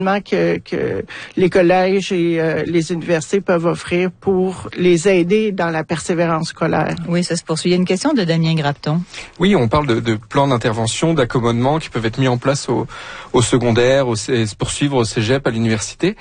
que les collèges et les universités peuvent offrir pour les aider dans la persévérance scolaire. Oui, ça se poursuit. Il y a une question de Damien Grapton. Oui, on parle de plans d'intervention, d'accommodement qui peuvent être mis en place au secondaire, poursuivre au cégep, à l'université.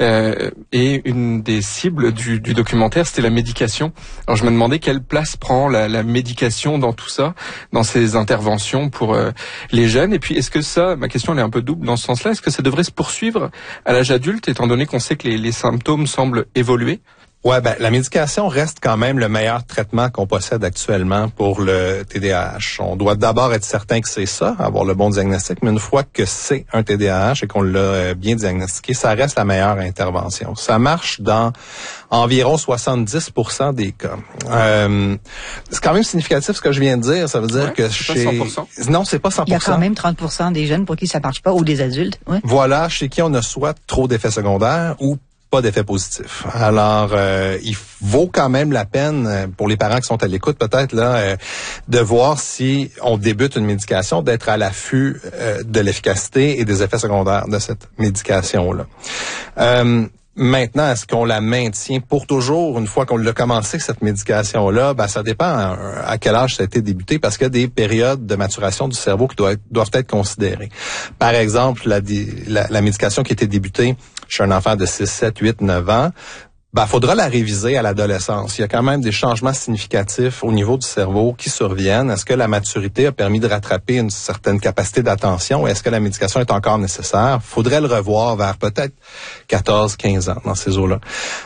Et une des cibles du documentaire, c'était la médication. Alors je me demandais quelle place prend la médication dans tout ça, dans ces interventions pour les jeunes. Et puis est-ce que ça, ma question elle est un peu double dans ce sens-là, est-ce que ça devrait se poursuivre à l'âge adulte, étant donné qu'on sait que les symptômes semblent évoluer? Ouais, la médication reste quand même le meilleur traitement qu'on possède actuellement pour le TDAH. On doit d'abord être certain que c'est ça, avoir le bon diagnostic, mais une fois que c'est un TDAH et qu'on l'a bien diagnostiqué, ça reste la meilleure intervention. Ça marche dans environ 70% des cas. C'est quand même significatif ce que je viens de dire. Ça veut dire que c'est pas 100%. Non, c'est pas 100%. Il y a quand même 30% des jeunes pour qui ça marche pas, ou des adultes. Ouais. Voilà, chez qui on a soit trop d'effets secondaires ou pas d'effet positif. Alors, il vaut quand même la peine pour les parents qui sont à l'écoute, peut-être là, de voir si on débute une médication, d'être à l'affût de l'efficacité et des effets secondaires de cette médication-là. Maintenant, est-ce qu'on la maintient pour toujours une fois qu'on l'a commencé, cette médication-là? Ça dépend à quel âge ça a été débuté, parce qu'il y a des périodes de maturation du cerveau qui doivent être considérées. Par exemple, la médication qui a été débutée chez un enfant de 6, 7, 8, 9 ans, faudra la réviser à l'adolescence. Il y a quand même des changements significatifs au niveau du cerveau qui surviennent. Est-ce que la maturité a permis de rattraper une certaine capacité d'attention? Est-ce que la médication est encore nécessaire? Faudrait le revoir vers peut-être 14, 15 ans, dans ces eaux-là.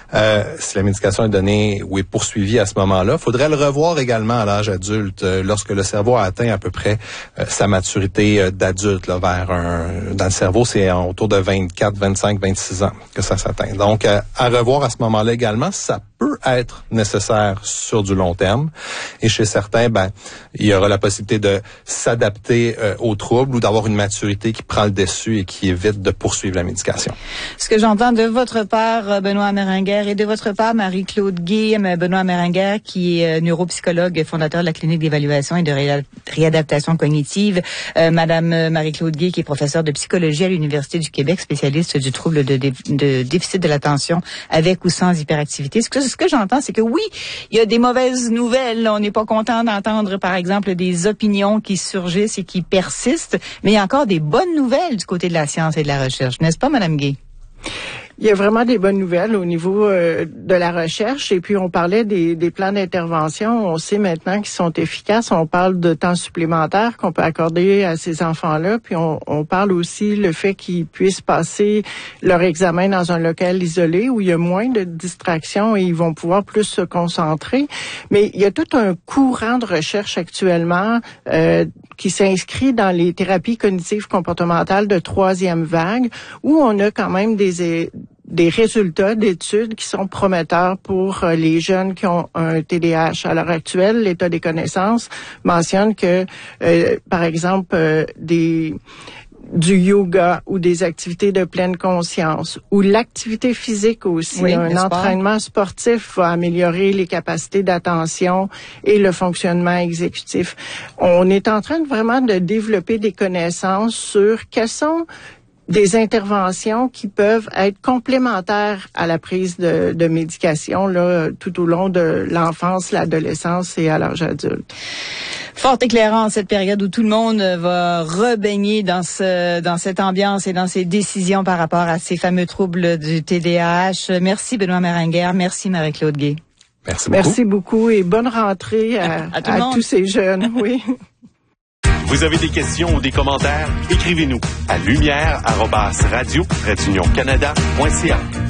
Si la médication est donnée ou est poursuivie à ce moment-là, faudrait le revoir également à l'âge adulte, lorsque le cerveau a atteint à peu près sa maturité d'adulte, là, dans le cerveau, c'est autour de 24, 25, 26 ans que ça s'atteint. Donc, à revoir à ce moment-là également, ça peut être nécessaire sur du long terme. Et chez certains, il y aura la possibilité de s'adapter aux troubles ou d'avoir une maturité qui prend le dessus et qui évite de poursuivre la médication. Ce que j'entends de votre part, Benoît Améringuer, et de votre part, Marie-Claude Guay, Benoît Améringuer, qui est neuropsychologue, fondateur de la clinique d'évaluation et de réadaptation cognitive. Madame Marie-Claude Guay, qui est professeure de psychologie à l'Université du Québec, spécialiste du trouble de déficit de l'attention avec ou sans hyperactivité. Ce que j'entends, c'est que oui, il y a des mauvaises nouvelles. On n'est pas content d'entendre, par exemple, des opinions qui surgissent et qui persistent, mais il y a encore des bonnes nouvelles du côté de la science et de la recherche. N'est-ce pas, Madame Guay? Il y a vraiment des bonnes nouvelles au niveau de la recherche. Et puis, on parlait des plans d'intervention. On sait maintenant qu'ils sont efficaces. On parle de temps supplémentaire qu'on peut accorder à ces enfants-là. Puis, on parle aussi le fait qu'ils puissent passer leur examen dans un local isolé où il y a moins de distractions et ils vont pouvoir plus se concentrer. Mais il y a tout un courant de recherche actuellement qui s'inscrit dans les thérapies cognitives comportementales de troisième vague, où on a quand même des résultats d'études qui sont prometteurs pour les jeunes qui ont un TDAH. À l'heure actuelle, l'état des connaissances mentionne que, par exemple, du yoga ou des activités de pleine conscience ou l'activité physique aussi. Oui, un entraînement sportif va améliorer les capacités d'attention et le fonctionnement exécutif. On est en train vraiment de développer des connaissances sur quelles sont des interventions qui peuvent être complémentaires à la prise de médication là, tout au long de l'enfance, l'adolescence et à l'âge adulte. Fort éclairant cette période où tout le monde va rebaigner dans cette ambiance et dans ces décisions par rapport à ces fameux troubles du TDAH. Merci Benoît Améringuer, merci Marie-Claude Guay. Merci beaucoup. Merci beaucoup et bonne rentrée à tous ces jeunes. Oui. Vous avez des questions ou des commentaires? Écrivez-nous à lumière@radio-canada.ca.